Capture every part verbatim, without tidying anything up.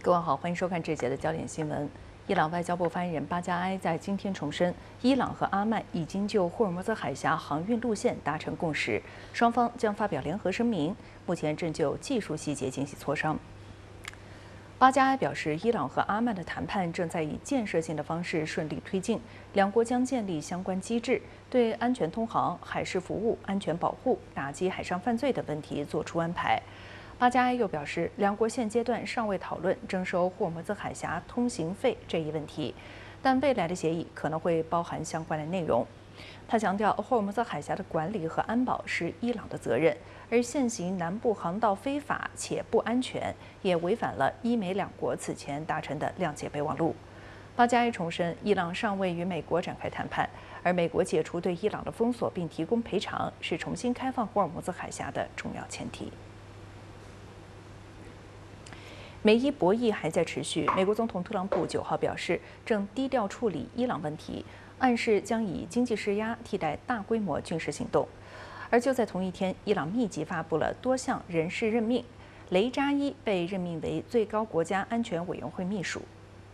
各位好，欢迎收看这节的焦点新闻。伊朗外交部发言人巴加埃在今天重申，伊朗和阿曼已经就霍尔木兹海峡航运路线达成共识，双方将发表联合声明，目前正就技术细节进行磋商。巴加埃表示，伊朗和阿曼的谈判正在以建设性的方式顺利推进，两国将建立相关机制，对安全通航、海事服务、安全保护、打击海上犯罪等问题作出安排。巴加埃又表示，两国现阶段尚未讨论征收霍尔木兹海峡通行费这一问题，但未来的协议可能会包含相关的内容。他强调，霍尔木兹海峡的管理和安保是伊朗的责任，而现行南部航道非法且不安全，也违反了伊美两国此前达成的谅解备忘录。巴加埃重申，伊朗尚未与美国展开谈判，而美国解除对伊朗的封锁并提供赔偿，是重新开放霍尔木兹海峡的重要前提。美伊博弈还在持续。美国总统特朗普九号表示，正低调处理伊朗问题，暗示将以经济施压替代大规模军事行动。而就在同一天，伊朗密集发布了多项人事任命，雷扎伊被任命为最高国家安全委员会秘书。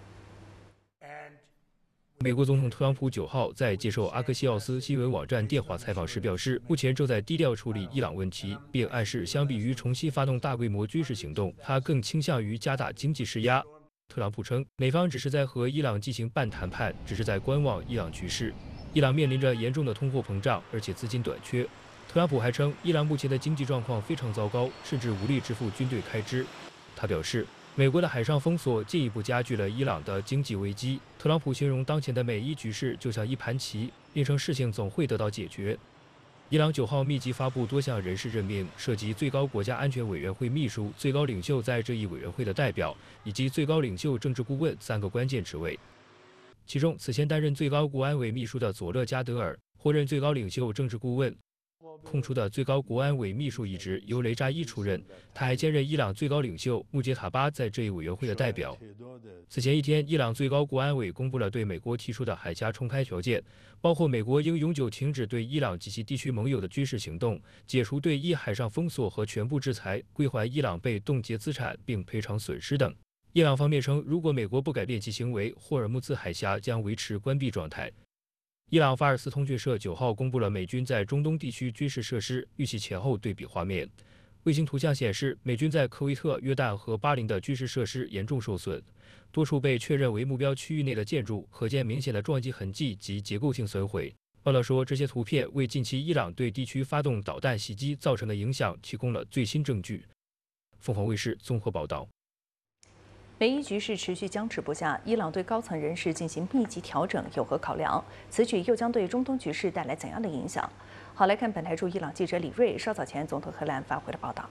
美国总统特朗普九号在接受阿克西奥斯新闻网站电话采访时表示，目前正在低调处理伊朗问题，并暗示相比于重新发动大规模军事行动，他更倾向于加大经济施压。特朗普称，美方只是在和伊朗进行半谈判，只是在观望伊朗局势。伊朗面临着严重的通货膨胀，而且资金短缺。特朗普还称，伊朗目前的经济状况非常糟糕，甚至无力支付军队开支。他表示，美国的海上封锁进一步加剧了伊朗的经济危机。特朗普形容当前的美伊局势就像一盘棋，并称事情总会得到解决。伊朗九号密集发布多项人事任命，涉及最高国家安全委员会秘书、最高领袖在这一委员会的代表，以及最高领袖政治顾问三个关键职位。其中，此前担任最高国安委秘书的佐勒加德尔获任最高领袖政治顾问。空出的最高国安委秘书一职由雷扎伊出任，他还兼任伊朗最高领袖穆杰塔巴在这一委员会的代表。此前一天，伊朗最高国安委公布了对美国提出的海峡重开条件，包括美国应永久停止对伊朗及其地区盟友的军事行动，解除对伊海上封锁和全部制裁，归还伊朗被冻结资产并赔偿损失等。伊朗方面称，如果美国不改变其行为，霍尔木兹海峡将维持关闭状态。伊朗法尔斯通讯社九号公布了美军在中东地区军事设施预期前后对比画面。卫星图像显示，美军在科威特、约旦和巴林的军事设施严重受损，多处被确认为目标区域内的建筑可见明显的撞击痕迹及结构性损毁。报道说，这些图片为近期伊朗对地区发动导弹袭击造成的影响提供了最新证据。凤凰卫视综合报道。 美伊局势持续僵持不下，伊朗对高层人士进行密集调整，有何考量？此举又将对中东局势带来怎样的影响？好，来看本台驻伊朗记者李瑞稍早前从德黑兰发回的报道。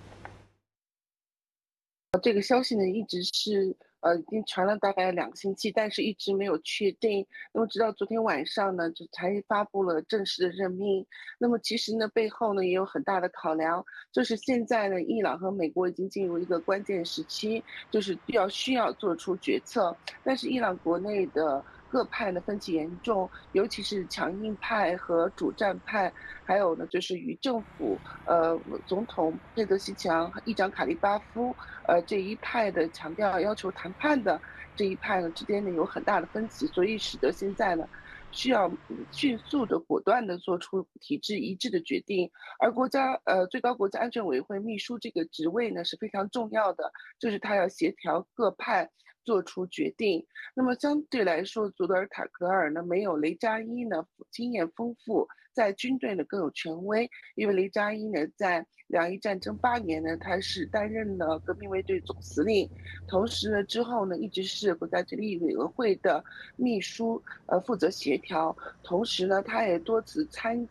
这个消息呢，一直是呃已经传了大概两个星期，但是一直没有确定。那么直到昨天晚上呢，就才发布了正式的任命。那么其实呢，背后呢也有很大的考量，就是现在呢，伊朗和美国已经进入一个关键时期，就是要需要做出决策。但是伊朗国内的各派呢分歧严重，尤其是强硬派和主战派，还有呢就是与政府呃总统佩德西强、议长卡利巴夫呃这一派的强调要求谈判的这一派呢之间呢有很大的分歧，所以使得现在呢需要迅速的、果断的做出体制一致的决定。而国家呃最高国家安全委员会秘书这个职位呢是非常重要的，就是他要协调各派做出决定。那么相对来说，祖德尔塔格尔呢没有雷扎伊呢经验丰富，在军队呢更有权威，因为雷扎伊呢在两伊战争八年呢，他是担任了革命卫队总司令，同时呢之后呢一直是国家决议委员会的秘书，呃负责协调，同时呢他也多次参